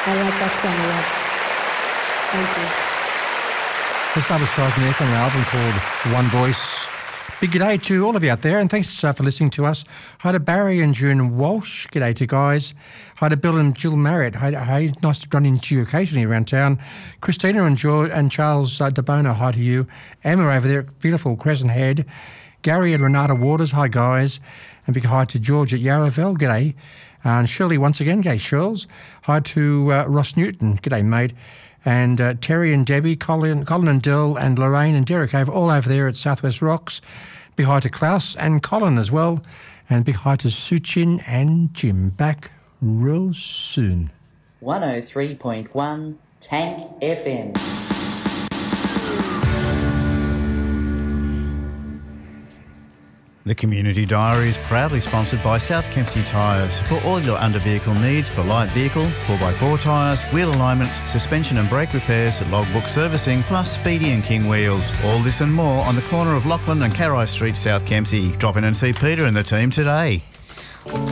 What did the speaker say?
I like that song a lot. Thank you. There's Barbara Streisand there from an album called One Voice. Big g'day to all of you out there, and thanks for listening to us. Hi to Barry and June Walsh. G'day to guys. Hi to Bill and Jill Marriott. Hey, nice to run into you occasionally around town. Christina and George and Charles DeBona. Hi to you. Emma over there at beautiful Crescent Head. Gary and Renata Waters. Hi guys. And big hi to George at Yarraville. G'day. And Shirley once again. G'day Shirls. Hi to Ross Newton. G'day mate. And Terry and Debbie, Colin and Dill and Lorraine and Derek over all over there at Southwest Rocks. Big hi to Klaus and Colin as well. And big hi to Suchin and Jim. Back real soon. 103.1 Tank FM. The Community Diary is proudly sponsored by South Kempsey Tyres. For all your under-vehicle needs for light vehicle, 4x4 tyres, wheel alignments, suspension and brake repairs, logbook servicing, plus Speedy and King wheels. All this and more on the corner of Lachlan and Carrai Street, South Kempsey. Drop in and see Peter and the team today.